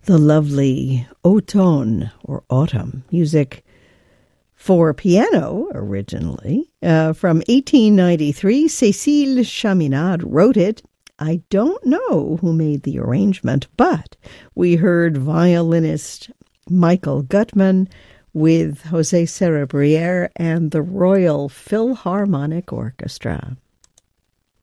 the lovely Automne, or Autumn, music for piano originally. From 1893, Cécile Chaminade wrote it. I don't know who made the arrangement, but we heard violinist Michael Gutman with José Cerebriere and the Royal Philharmonic Orchestra.